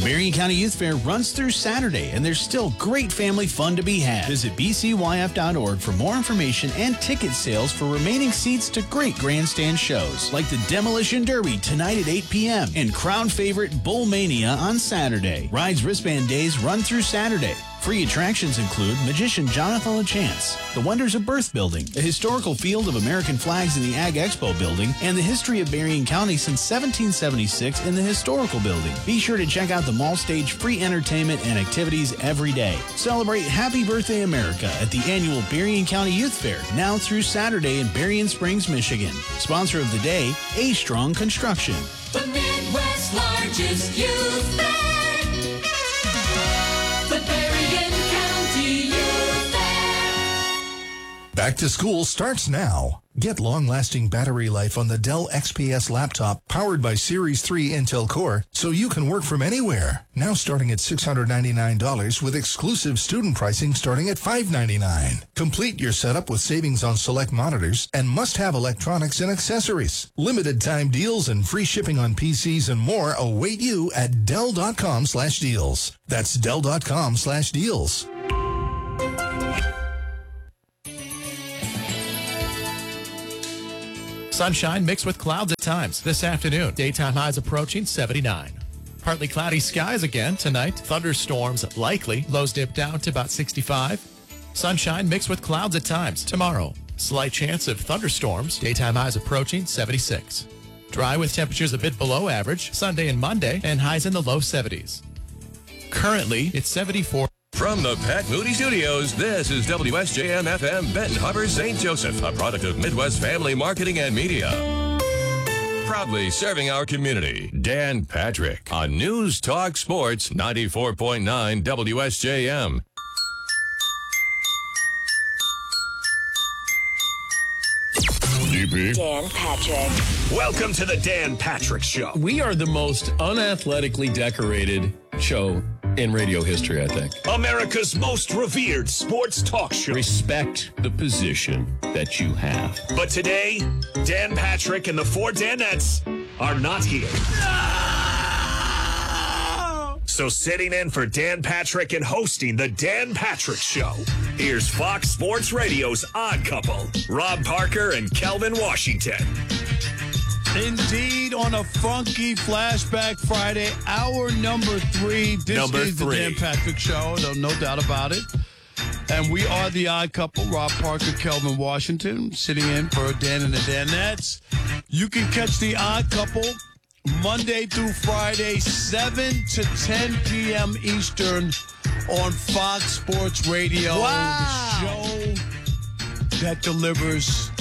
Marion County Youth Fair runs through Saturday, and there's still great family fun to be had. Visit bcyf.org for more information and ticket sales for remaining seats to great grandstand shows, like the Demolition Derby tonight at 8 p.m. and crowd favorite Bull Mania on Saturday. Rides Wristband Days run through Saturday. Free attractions include Magician Jonathan LaChance, the Wonders of Birth Building, the historical Field of American Flags in the Ag Expo Building, and the history of Marion County since 1776 in the Historical Building. Be sure to check out the mall stage free entertainment and activities every day. Celebrate Happy Birthday America at the annual Marion County Youth Fair, now through Saturday in Berrien Springs, Michigan. Sponsor of the day, A Strong Construction. The Midwest's largest youth fair. The Berrien County Youth Fair. Back to school starts now. Get long-lasting battery life on the Dell XPS laptop powered by Series 3 Intel Core so you can work from anywhere. Now starting at $699 with exclusive student pricing starting at $599. Complete your setup with savings on select monitors and must-have electronics and accessories. Limited time deals and free shipping on PCs and more await you at Dell.com/deals. That's Dell.com/deals. Sunshine mixed with clouds at times this afternoon. Daytime highs approaching 79. Partly cloudy skies again tonight. Thunderstorms likely. Lows dip down to about 65. Sunshine mixed with clouds at times tomorrow. Slight chance of thunderstorms. Daytime highs approaching 76. Dry with temperatures a bit below average Sunday and Monday and highs in the low 70s. Currently, it's 74. From the Pat Moody Studios, this is WSJM-FM Benton Harbor, St. Joseph, a product of Midwest Family Marketing and Media. Proudly serving our community, Dan Patrick on News Talk Sports 94.9 WSJM. DP. Dan Patrick. Welcome to the Dan Patrick Show. We are the most unathletically decorated show in radio history, I think. America's most revered sports talk show. Respect the position that you have. But today, Dan Patrick and the four Danettes are not here. So sitting in for Dan Patrick and hosting the Dan Patrick Show, here's Fox Sports Radio's odd couple, Rob Parker and Kelvin Washington. Indeed, on a funky Flashback Friday, hour number 3. This is the Dan Patrick Show, no doubt about it. And we are the odd couple, Rob Parker, Kelvin Washington, sitting in for Dan and the Danettes. You can catch the odd couple Monday through Friday, 7 to 10 p.m. Eastern on Fox Sports Radio. Wow. The show that delivers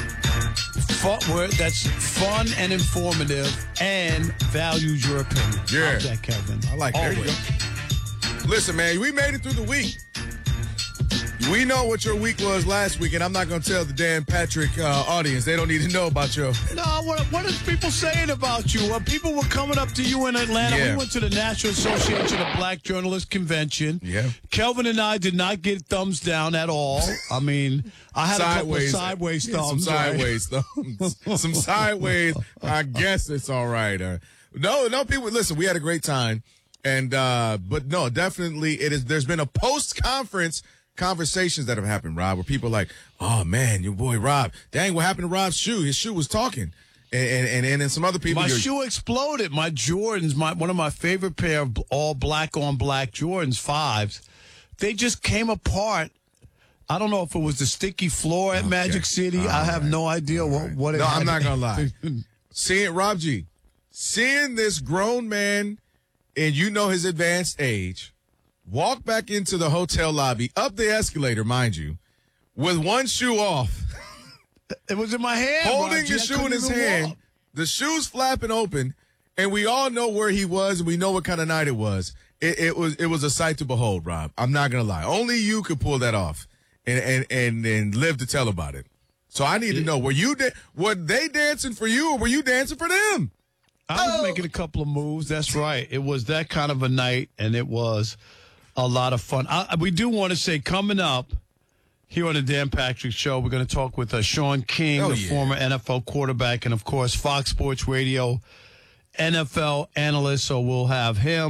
that's fun and informative and values your opinion. Yeah. How's that, Kevin? I like that. Listen, man, we made it through the week. We know what your week was last week, and I'm not going to tell the Dan Patrick audience. They don't need to know about your... No, what is people saying about you? People were coming up to you in Atlanta. Yeah. We went to the National Association of Black Journalists Convention. Yeah. Kelvin and I did not get thumbs down at all. I mean, I had a couple of sideways thumbs. Some sideways thumbs. Some sideways. I guess it's all right. No, people, listen, we had a great time. And, but no, definitely there's been a post-conference conversations that have happened, Rob, where people are like, oh man, your boy Rob, dang, what happened to Rob's shoe? His shoe was talking. And then some other people. My shoe exploded. My Jordans, one of my favorite pair of all black on black Jordans 5s, they just came apart. I don't know if it was the sticky floor at Magic City. I have no idea what it No, had. I'm not going to lie. Seeing this grown man, and you know his advanced age, walk back into the hotel lobby, up the escalator, mind you, with one shoe off. It was in my hand. Holding the shoe in his hand. The shoe's flapping open, and we all know where he was, and we know what kind of night it was. It was a sight to behold, Rob. I'm not going to lie. Only you could pull that off and live to tell about it. So I need to know, were they dancing for you, or were you dancing for them? I was making a couple of moves. That's right. It was that kind of a night, and it was a lot of fun. We do want to say, coming up here on the Dan Patrick Show, we're going to talk with Sean King, former NFL quarterback, and, of course, Fox Sports Radio NFL analyst. So we'll have him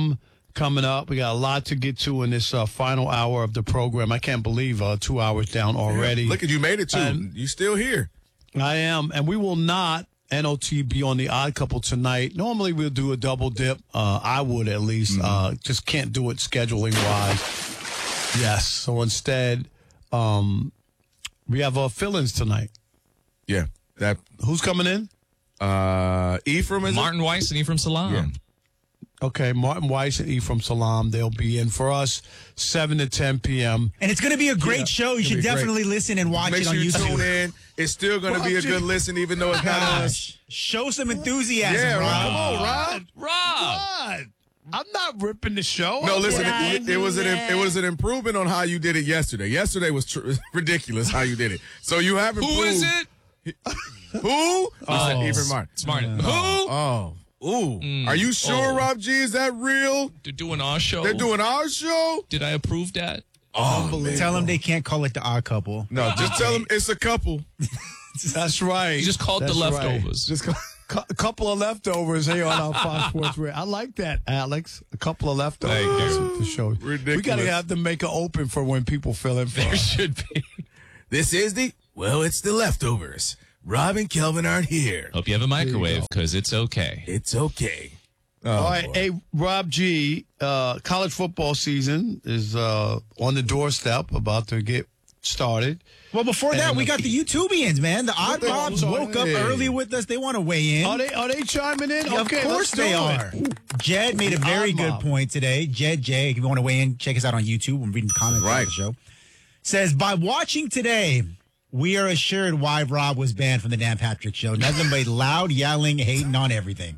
coming up. We got a lot to get to in this final hour of the program. I can't believe 2 hours down already. Yeah, look at you, made it to. You still here. I am, and we will not, NOT, be on the Odd Couple tonight. Normally we'll do a double dip. I would at least. Just can't do it scheduling-wise. Yes. So instead, we have fill-ins tonight. Yeah. Who's coming in? Ephraim is Martin Weiss and Ephraim Salam. Yeah. Okay, Martin Weiss and Ephraim Salam. They'll be in for us 7 to 10 p.m. And it's going to be a great show. You should definitely listen and watch it on YouTube. Make sure you tune in. It's still going to be a good listen, even though it's not us. Show some enthusiasm, Yeah, Rob. Come on, Rob. Rob! I'm not ripping the show. No, listen, it was an improvement on how you did it yesterday. Yesterday was ridiculous how you did it. So you have improved. Who is it? Who? Ephraim Martin. It's Martin. Who? Oh. Ooh. Are you sure, Rob G? Is that real? They're doing our show. They're doing our show? Did I approve that? Tell them they can't call it the Odd Couple. No, just tell them it's a couple. That's right. You just called the leftovers. Just a couple of leftovers here on our Fox Sports Radio. I like that, Alex. A couple of leftovers with the show. Ridiculous. We got to have to make it open for when people fill in for There us. should be. This is it's the leftovers. Rob and Kelvin aren't here. Hope you have a microwave because it's okay. It's okay. All right. Hey, Rob G, college football season is on the doorstep, about to get started. Well, before that, we got the YouTubians, man. The Odd Mobs woke up early with us. They want to weigh in. Are they chiming in? Of Okay, course they are. Jed made a very good point today. Jed J, if you want to weigh in, check us out on YouTube. I'm reading the comments on the show. Says, by watching today, we are assured why Rob was banned from the Dan Patrick Show. Nothing but loud yelling, hating on everything.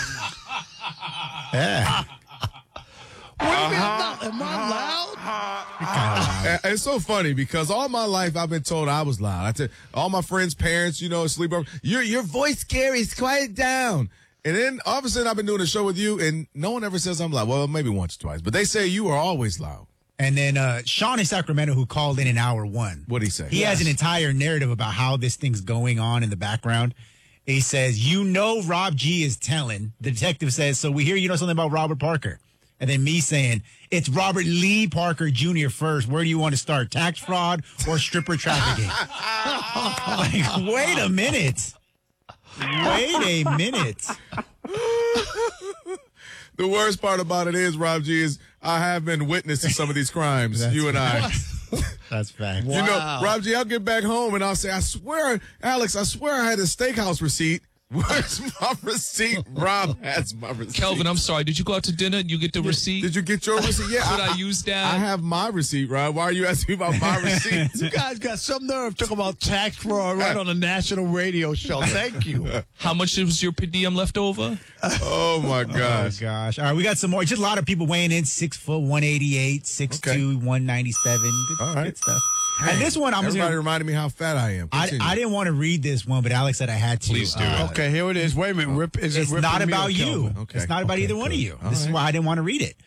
Yeah. What do you mean? Am I loud? It's so funny because all my life I've been told I was loud. I tell all my friends' parents, sleepover, your voice carries, quiet down. And then all of a sudden I've been doing a show with you and no one ever says I'm loud. Well, maybe once or twice, but they say you are always loud. And then Sean in Sacramento, who called in hour one. What'd he say? He has an entire narrative about how this thing's going on in the background. He says, Rob G is telling. The detective says, so we hear you know something about Robert Parker. And then me saying, it's Robert Lee Parker Jr. first. Where do you want to start? Tax fraud or stripper trafficking? Like, wait a minute. Wait a minute. The worst part about it is, Rob G, is I have been witness to some of these crimes, you and I. That's fact. Wow. Rob G, I'll get back home and I'll say, I swear I had a steakhouse receipt. Where's my receipt? Rob has my receipt. Kelvin, I'm sorry. Did you go out to dinner and you get the receipt? Did you get your receipt? Yeah. Could I use that? I have my receipt, Rob. Why are you asking me about my receipt? You guys got some nerve talking about tax fraud right on a national radio show. Thank you. How much was your per diem left over? Oh, my gosh. Oh, gosh. All right, we got some more. Just a lot of people weighing in. 6 foot, 188, 6'2", 197. All right. Good stuff. And this one, everybody reminded me how fat I am. I didn't want to read this one, but Alex said I had to. Please do it. Okay, here it is. Wait a minute. It's not about you. Okay. It's not about either one of you. This is why I didn't want to read it.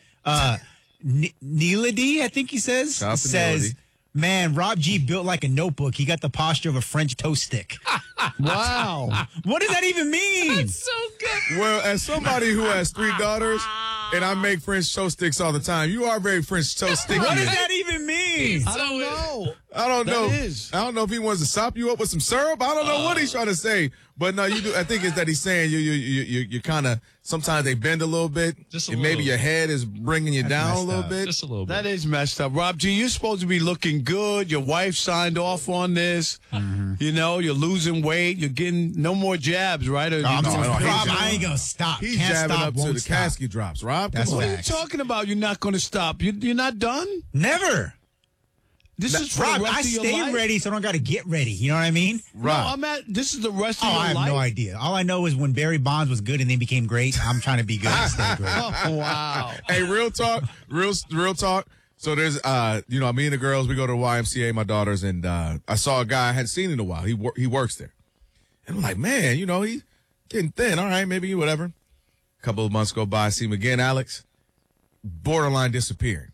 Neela D, I think he says, says, man, Rob G built like a notebook. He got the posture of a French toast stick. Wow. What does that even mean? That's so good. Well, as somebody who has 3 daughters, and I make French toast sticks all the time, you are very French toast sticky. What does that even mean? I don't know. I don't know. That is. I don't know if he wants to sop you up with some syrup. I don't know what he's trying to say. But no, you do. I think it's that he's saying you kind of sometimes they bend a little bit. Just a and maybe little. your head is bringing you down a little bit. Just a little bit. That is messed up. Rob G, you're supposed to be looking good. Your wife signed off on this. Mm-hmm. You're losing weight. You're getting no more jabs, right? Rob, I ain't going to stop. He's Can't jabbing stop, up to won't the stop. casket drops. Rob, That's come on. What are you talking about? You're not going to stop. You're not done? Never. This is for Rob, the rest I of your stay life? ready, so I don't got to get ready. You know what I mean? Rob. No, this is the rest of Oh, your I have life? no idea. All I know is when Barry Bonds was good and then became great, I'm trying to be good and stay great. Oh, wow. Hey, real talk, real talk. So there's, me and the girls, we go to the YMCA, my daughters, and I saw a guy I hadn't seen in a while. He works there. And I'm like, man, he's getting thin. All right, maybe whatever. A couple of months go by, I see him again, Alex. Borderline disappearing.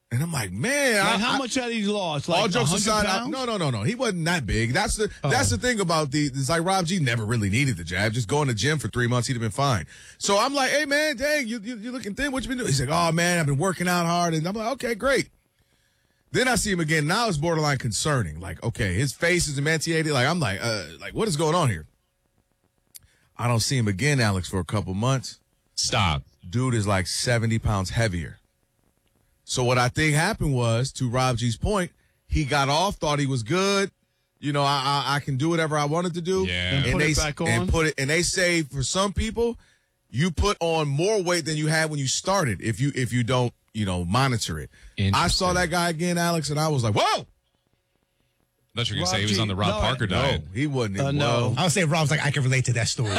And I'm like, man. How much had he lost? Like all jokes 100 aside, pounds? no. He wasn't that big. That's the thing about it's like Rob G never really needed the jab. Just go in the gym for 3 months, he'd have been fine. So I'm like, hey, man, dang, you're looking thin. What you been doing? He's like, oh, man, I've been working out hard. And I'm like, okay, great. Then I see him again. Now it's borderline concerning. Like, okay, his face is emaciated. Like, I'm like, what is going on here? I don't see him again, Alex, for a couple months. Stop. Dude is like 70 pounds heavier. So what I think happened was, to Rob G's point, he got off, thought he was good. You know, I can do whatever I wanted to do. Yeah. And put it back on. And they say for some people, you put on more weight than you had when you started if you don't, monitor it. I saw that guy again, Alex, and I was like, whoa! I thought you were going to say he was on the Rob Parker diet. No, he wasn't. No. I would say Rob's like, I can relate to that story.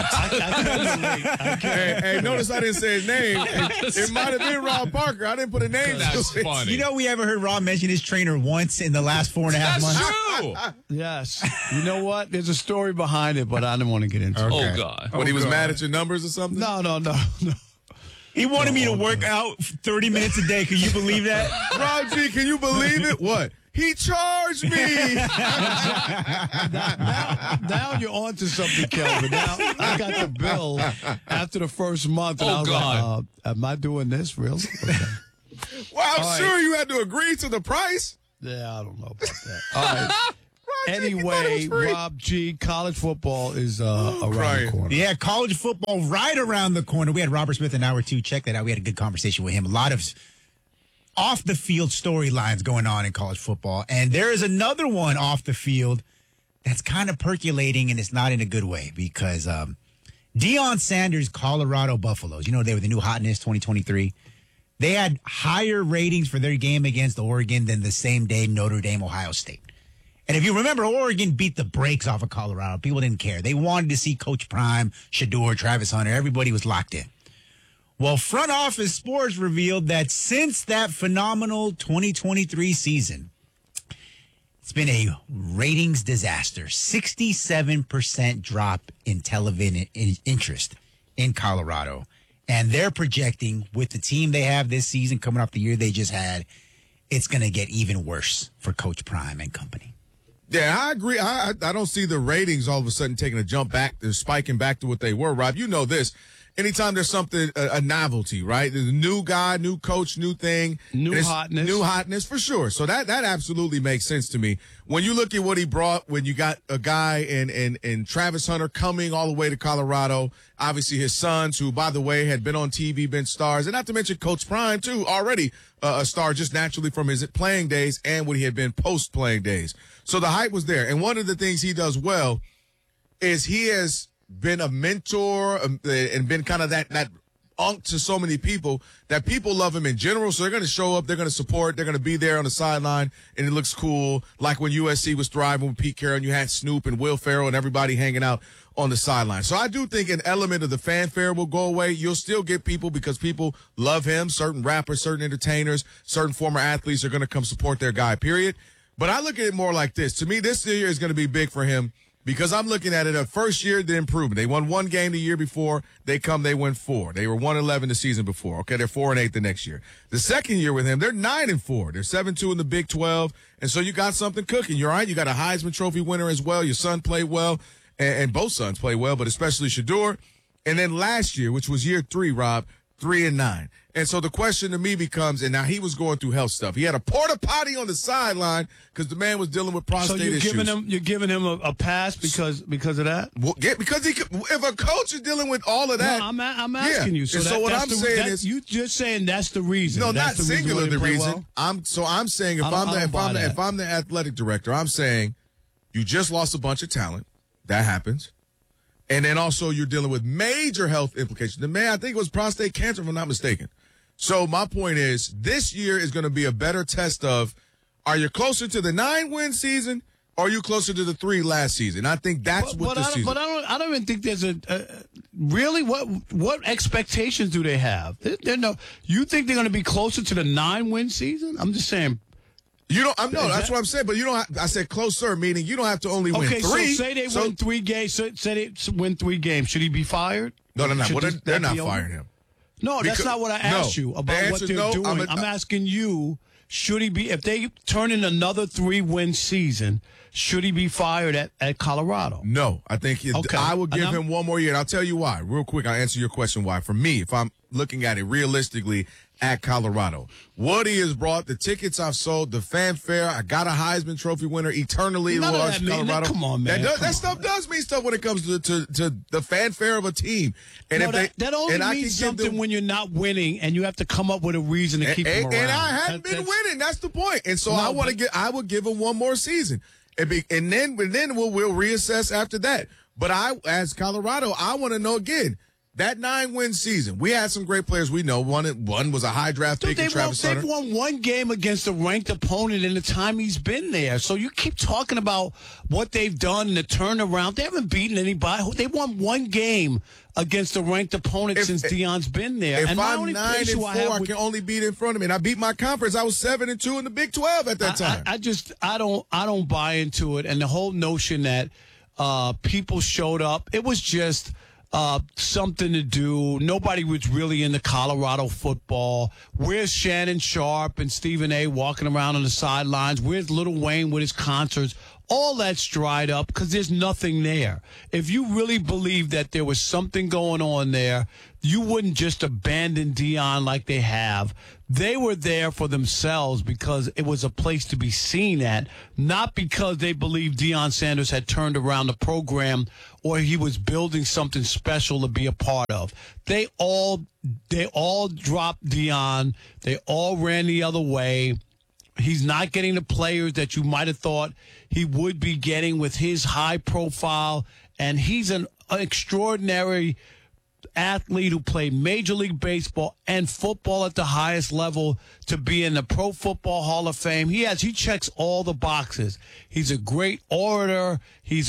Hey, notice I didn't say his name. It might have been Rob Parker. I didn't put a name. That's to it. funny. You know, we ever heard Rob mention his trainer once in the last 4.5 months? That's true. Yes. You know what? There's a story behind it, but I didn't want to get into it. Oh, God. When he was mad at your numbers or something? No. He wanted me to work out 30 minutes a day. Can you believe that? Rob G, can you believe it? What? He charged me. Now you're on to something, Kelvin. Now I got the bill after the first month. And I was God. like, am I doing this really? Okay. Well, I'm sure you had to agree to the price. Yeah, I don't know about that. All right. Anyway, Rob G, college football is around the corner. Yeah, college football right around the corner. We had Robert Smith in hour 2. Check that out. We had a good conversation with him. A lot of off the field storylines going on in college football. And there is another one off the field that's kind of percolating, and it's not in a good way because Deion Sanders' Colorado Buffaloes, they were the new hotness 2023. They had higher ratings for their game against Oregon than the same day Notre Dame, Ohio State. And if you remember, Oregon beat the brakes off of Colorado. People didn't care. They wanted to see Coach Prime, Shador, Travis Hunter. Everybody was locked in. Well, Front Office Sports revealed that since that phenomenal 2023 season, it's been a ratings disaster. 67% drop in television interest in Colorado. And they're projecting with the team they have this season coming off the year they just had, it's going to get even worse for Coach Prime and company. Yeah, I agree. I don't see the ratings all of a sudden taking a jump back. They're spiking back to what they were, Rob. You know this. Anytime there's something, a novelty, right? There's a new guy, new coach, new thing. New hotness for sure. So that absolutely makes sense to me. When you look at what he brought, when you got a guy in Travis Hunter coming all the way to Colorado, obviously his sons, who, by the way, had been on TV, been stars, and not to mention Coach Prime, too, already a star just naturally from his playing days and what he had been post-playing days. So the hype was there. And one of the things he does well is he has been a mentor and been kind of that unk to so many people that people love him in general. So they're going to show up, they're going to support, they're going to be there on the sideline, and it looks cool. Like when USC was thriving with Pete Carroll, and you had Snoop and Will Ferrell and everybody hanging out on the sideline. So I do think an element of the fanfare will go away. You'll still get people because people love him. Certain rappers, certain entertainers, certain former athletes are going to come support their guy, period. But I look at it more like this. To me, this year is going to be big for him because I'm looking at it, the first year, the improvement. They won one game the year before. They win 4. They were 1-11 the season before. Okay, they're 4-8 the next year. The second year with him, they're 9-4. They're 7-2 in the Big 12. And so you got something cooking. You're all right. You got a Heisman Trophy winner as well. Your son played well, and both sons played well, but especially Shador. And then last year, which was year 3, Rob, 3-9. And so the question to me becomes, and now he was going through health stuff. He had a porta potty on the sideline because the man was dealing with prostate issues. You're giving him a pass because of that? Well, because if a coach is dealing with all of that, no, I'm asking you. So what I'm saying is, you just saying that's the reason. No, that's not singular the reason. Well? I'm saying if I'm the athletic director, I'm saying you just lost a bunch of talent. That happens. And then also you're dealing with major health implications. The man, I think it was prostate cancer, if I'm not mistaken. So my point is, this year is going to be a better test of, are you closer to the 9-win season, or are you closer to the 3 last season? I think that's what this season. But I don't even think there's really what expectations do they have? You think they're going to be closer to the 9-win season? I'm just saying. You don't. That's what I'm saying. But you don't. I said closer, meaning you don't have to only win 3. So say they win 3 games. Say they win 3 games. Should he be fired? No. They're not firing him. No, that's not what I asked you about what they're doing. I'm asking you should he be, if they turn in another 3-win season, should he be fired at Colorado? No, I think Okay. I would give him one more year, and I'll tell you why. Real quick, I'll answer your question why. For me, if I'm looking at it realistically at Colorado, what he has brought, the tickets I've sold, the fanfare, I got a Heisman Trophy winner eternally. None of that mean- Colorado. come on, man. That stuff does mean stuff when it comes to the fanfare of a team. And No, if that only means something when you're not winning and you have to come up with a reason to keep him around. And I hadn't been winning. That's the point. And so I would give him one more season. And then we'll reassess after that. But as Colorado, I want to know again, that 9-win season, we had some great players we know. One was a high draft pick in Travis Hunter. They've won one game against a ranked opponent in the time he's been there. So you keep talking about what they've done, the turnaround. They haven't beaten anybody. They won one game against a ranked opponent since Deion's been there. If and I'm 9-4, I can only beat in front of me. And I beat my conference. I was 7-2 in the Big 12 at that time. I don't buy into it. And the whole notion that people showed up, it was just something to do. Nobody was really into Colorado football. Where's Shannon Sharp and Stephen A. walking around on the sidelines? Where's Lil Wayne with his concerts? All that's dried up because there's nothing there. If you really believe that there was something going on there, you wouldn't just abandon Deion like they have. They were there for themselves because it was a place to be seen at, not because they believed Deion Sanders had turned around the program or he was building something special to be a part of. They all dropped Deion. They all ran the other way. He's not getting the players that you might have thought he would be getting with his high profile, and he's an extraordinary athlete who played Major League Baseball and football at the highest level to be in the Pro Football Hall of Fame. He checks all the boxes. He's a great orator. He's